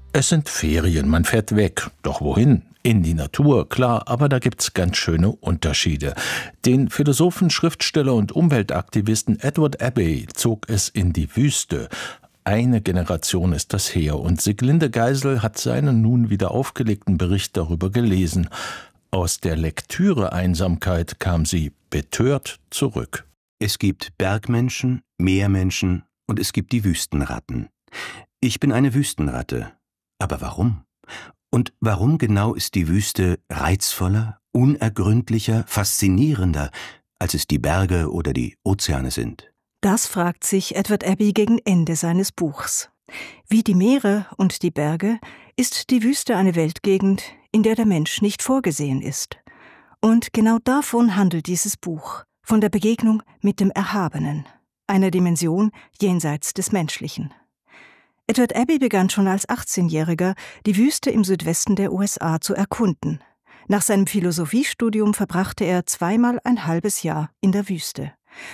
Es sind Ferien, man fährt weg. Doch wohin? In die Natur, klar, aber da gibt's ganz schöne Unterschiede. Den Philosophen, Schriftsteller und Umweltaktivisten Edward Abbey zog es in die Wüste. Eine Generation ist das her und Siglinde Geisel hat seinen nun wieder aufgelegten Bericht darüber gelesen. Aus der Lektüre-Einsamkeit kam sie betört zurück. Es gibt Bergmenschen, Meermenschen und es gibt die Wüstenratten. Ich bin eine Wüstenratte. Aber warum? Und warum genau ist die Wüste reizvoller, unergründlicher, faszinierender, als es die Berge oder die Ozeane sind? Das fragt sich Edward Abbey gegen Ende seines Buchs. Wie die Meere und die Berge ist die Wüste eine Weltgegend, in der der Mensch nicht vorgesehen ist. Und genau davon handelt dieses Buch, von der Begegnung mit dem Erhabenen, einer Dimension jenseits des Menschlichen. Edward Abbey begann schon als 18-Jähriger, die Wüste im Südwesten der USA zu erkunden. Nach seinem Philosophiestudium verbrachte er zweimal ein halbes Jahr in der Wüste.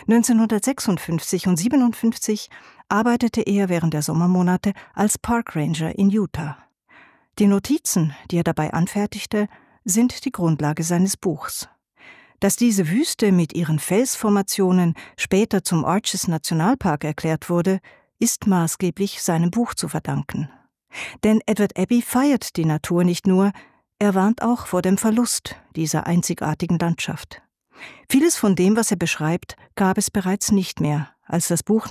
1956 und 1957 arbeitete er während der Sommermonate als Park Ranger in Utah. Die Notizen, die er dabei anfertigte, sind die Grundlage seines Buchs. Dass diese Wüste mit ihren Felsformationen später zum Arches Nationalpark erklärt wurde, ist maßgeblich seinem Buch zu verdanken. Denn Edward Abbey feiert die Natur nicht nur, er warnt auch vor dem Verlust dieser einzigartigen Landschaft. Vieles von dem, was er beschreibt, gab es bereits nicht mehr, als das Buch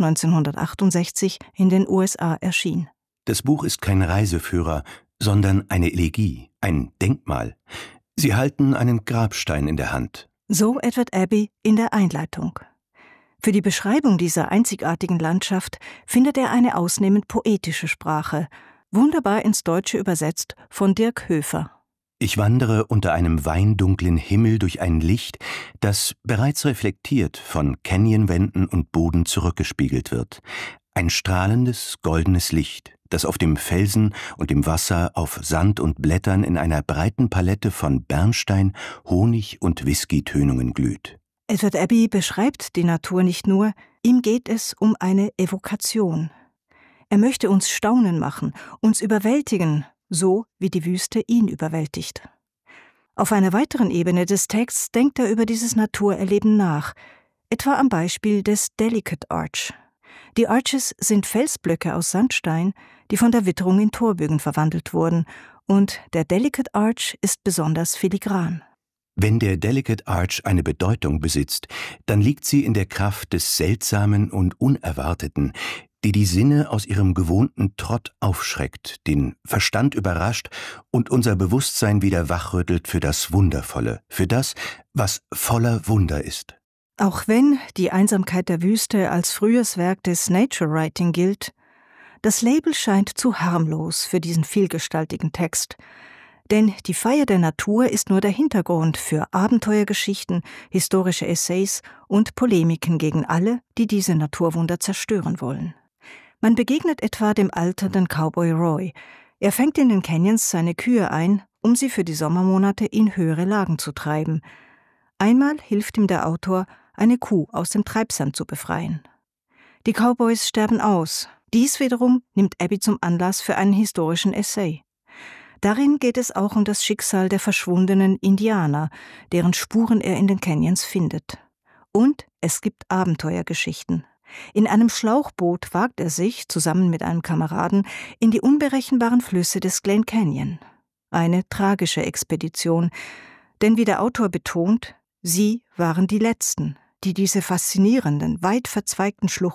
1968 in den USA erschien. Das Buch ist kein Reiseführer, sondern eine Elegie, ein Denkmal. Sie halten einen Grabstein in der Hand. So Edward Abbey in der Einleitung. Für die Beschreibung dieser einzigartigen Landschaft findet er eine ausnehmend poetische Sprache, wunderbar ins Deutsche übersetzt von Dirk Höfer. Ich wandere unter einem weindunklen Himmel durch ein Licht, das bereits reflektiert von Canyonwänden und Boden zurückgespiegelt wird. Ein strahlendes, goldenes Licht, das auf dem Felsen und dem Wasser, auf Sand und Blättern in einer breiten Palette von Bernstein, Honig und Whisky-Tönungen glüht. Edward Abbey beschreibt die Natur nicht nur, ihm geht es um eine Evokation. Er möchte uns staunen machen, uns überwältigen, so wie die Wüste ihn überwältigt. Auf einer weiteren Ebene des Texts denkt er über dieses Naturerleben nach, etwa am Beispiel des Delicate Arch. Die Arches sind Felsblöcke aus Sandstein, die von der Witterung in Torbögen verwandelt wurden, und der Delicate Arch ist besonders filigran. Wenn der Delicate Arch eine Bedeutung besitzt, dann liegt sie in der Kraft des Seltsamen und Unerwarteten, die die Sinne aus ihrem gewohnten Trott aufschreckt, den Verstand überrascht und unser Bewusstsein wieder wachrüttelt für das Wundervolle, für das, was voller Wunder ist. Auch wenn die Einsamkeit der Wüste als frühes Werk des Nature Writing gilt, das Label scheint zu harmlos für diesen vielgestaltigen Text. Denn die Feier der Natur ist nur der Hintergrund für Abenteuergeschichten, historische Essays und Polemiken gegen alle, die diese Naturwunder zerstören wollen. Man begegnet etwa dem alternden Cowboy Roy. Er fängt in den Canyons seine Kühe ein, um sie für die Sommermonate in höhere Lagen zu treiben. Einmal hilft ihm der Autor, eine Kuh aus dem Treibsand zu befreien. Die Cowboys sterben aus. Dies wiederum nimmt Abbey zum Anlass für einen historischen Essay. Darin geht es auch um das Schicksal der verschwundenen Indianer, deren Spuren er in den Canyons findet. Und es gibt Abenteuergeschichten. In einem Schlauchboot wagt er sich, zusammen mit einem Kameraden, in die unberechenbaren Flüsse des Glen Canyon. Eine tragische Expedition, denn wie der Autor betont, sie waren die Letzten, die diese faszinierenden, weit verzweigten Schluchten